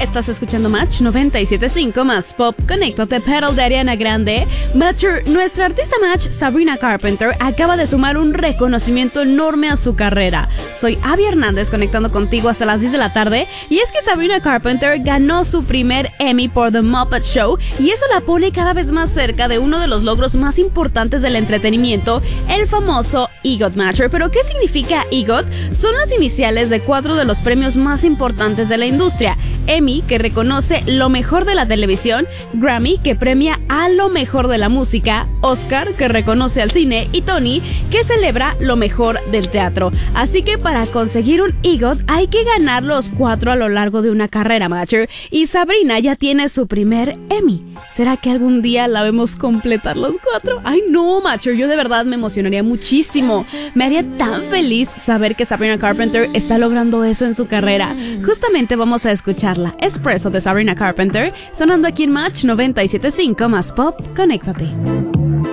Estás escuchando Match 97.5 más Pop. Conéctate, Pedal de Ariana Grande. Matcher, nuestra artista Match, Sabrina Carpenter, acaba de sumar un reconocimiento enorme a su carrera. Soy Abby Hernández, conectando contigo hasta las 10 de la tarde. Y es que Sabrina Carpenter ganó su primer Emmy por The Muppet Show, y eso la pone cada vez más cerca de uno de los logros más importantes del entretenimiento, el famoso EGOT, Matcher. ¿Pero qué significa EGOT? Son las iniciales de 4 de los premios más importantes de la industria. Emmy, que reconoce lo mejor de la televisión; Grammy, que premia a lo mejor de la música; Oscar, que reconoce al cine; y Tony, que celebra lo mejor del teatro. Así que para conseguir un EGOT hay que ganar los 4 a lo largo de una carrera, Matcher. Y Sabrina ya tiene su primer Emmy. ¿Será que algún día la vemos completar los 4? Ay no, Matcher, yo de verdad me emocionaría muchísimo. Me haría tan feliz saber que Sabrina Carpenter está logrando eso en su carrera. Justamente vamos a escucharla. Espresso de Sabrina Carpenter, sonando aquí en Match 97.5 más Pop. Conéctate.